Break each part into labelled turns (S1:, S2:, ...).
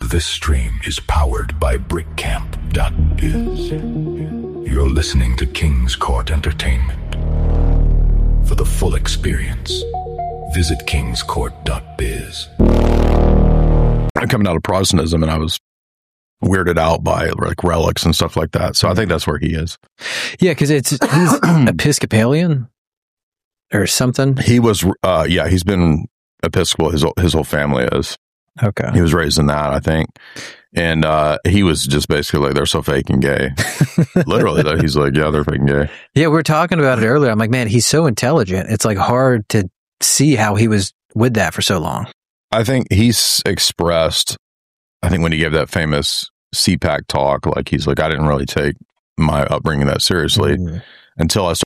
S1: This stream is powered by BrickCamp.biz. You're listening to King's Court Entertainment. For the full experience, visit kingscourt.biz.
S2: I'm coming out of Protestantism, and I was weirded out by like relics and stuff like that. So I think that's where he is.
S3: Yeah, because he's Episcopalian or something.
S2: He was, he's been Episcopal. His whole family is.
S3: Okay.
S2: He was raised in that, I think. And he was just basically like, they're so fake and gay. Literally, though, he's like, yeah, they're fake and gay.
S3: Yeah, we were talking about it earlier. I'm like, man, he's so intelligent. It's like hard to see how he was with that for so long.
S2: I think he's expressed, I think when he gave that famous CPAC talk, like he's like, I didn't really take my upbringing that seriously until I started.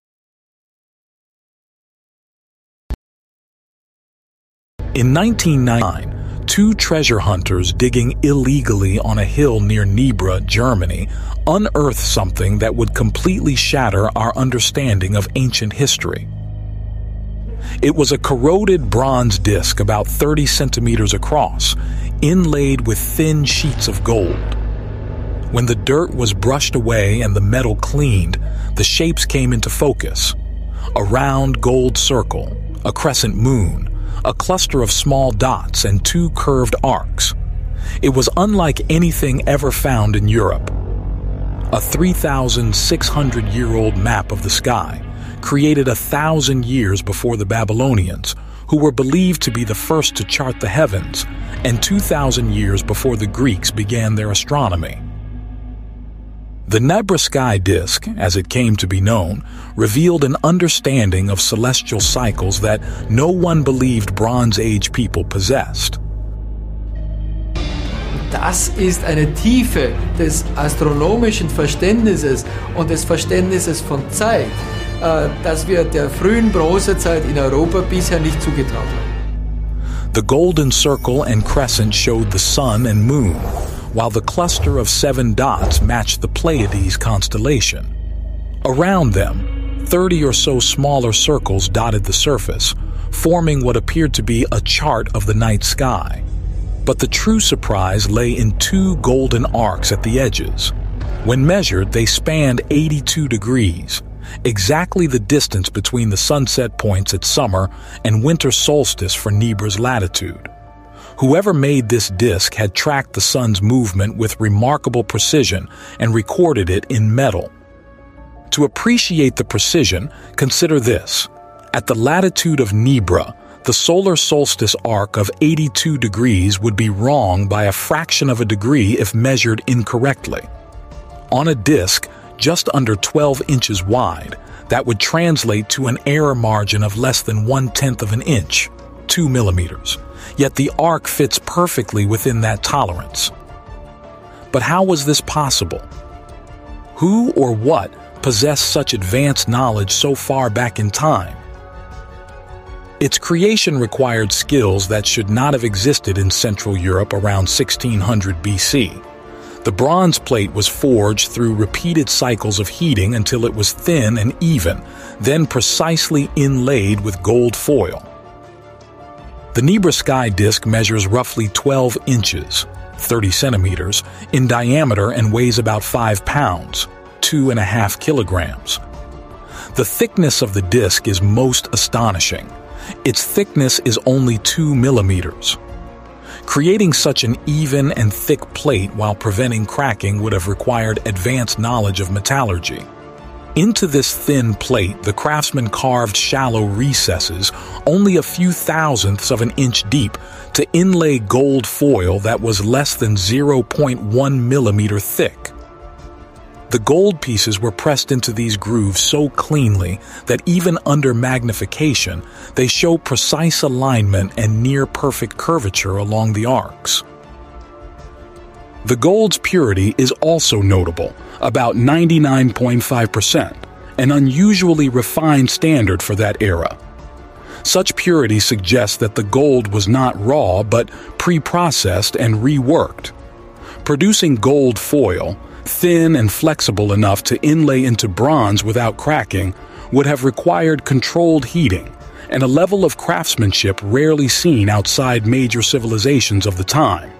S4: In 1999, two treasure hunters digging illegally on a hill near Nebra, Germany, unearthed something that would completely shatter our understanding of ancient history. It was a corroded bronze disc about 30 centimeters across, inlaid with thin sheets of gold. When the dirt was brushed away and the metal cleaned, the shapes came into focus. A round gold circle, a crescent moon, a cluster of small dots, and two curved arcs. It was unlike anything ever found in Europe. A 3,600-year-old map of the sky, created 1,000 years before the Babylonians, who were believed to be the first to chart the heavens, and 2,000 years before the Greeks began their astronomy. The Nebra sky disk, as it came to be known, revealed an understanding of celestial cycles that no one believed Bronze Age people possessed.
S5: Das ist eine Tiefe des astronomischen Verständnisses und des Verständnisses von Zeit, das wir der frühen Bronzezeit in Europa bisher nicht zugetraut haben.
S4: The golden circle and crescent showed the sun and moon, while the cluster of 7 dots matched the Pleiades constellation. Around them, 30 or so smaller circles dotted the surface, forming what appeared to be a chart of the night sky. But the true surprise lay in 2 golden arcs at the edges. When measured, they spanned 82 degrees, exactly the distance between the sunset points at summer and winter solstice for Nebra's latitude. Whoever made this disk had tracked the sun's movement with remarkable precision and recorded it in metal. To appreciate the precision, consider this. At the latitude of Nebra, the solar solstice arc of 82 degrees would be wrong by a fraction of a degree if measured incorrectly. On a disk just under 12 inches wide, that would translate to an error margin of less than 1/10 of an inch, 2 millimeters. Yet the arc fits perfectly within that tolerance. But how was this possible? Who or what possessed such advanced knowledge so far back in time? Its creation required skills that should not have existed in Central Europe around 1600 BC. The bronze plate was forged through repeated cycles of heating until it was thin and even, then precisely inlaid with gold foil. The Nebra sky disk measures roughly 12 inches, 30 centimeters, in diameter and weighs about 5 pounds, 2.5 kilograms. The thickness of the disk is most astonishing. Its thickness is only 2 millimeters. Creating such an even and thick plate while preventing cracking would have required advanced knowledge of metallurgy. Into this thin plate, the craftsman carved shallow recesses, only a few thousandths of an inch deep, to inlay gold foil that was less than 0.1 millimeter thick. The gold pieces were pressed into these grooves so cleanly that even under magnification, they show precise alignment and near-perfect curvature along the arcs. The gold's purity is also notable, about 99.5%, an unusually refined standard for that era. Such purity suggests that the gold was not raw but pre-processed and reworked. Producing gold foil, thin and flexible enough to inlay into bronze without cracking, would have required controlled heating and a level of craftsmanship rarely seen outside major civilizations of the time.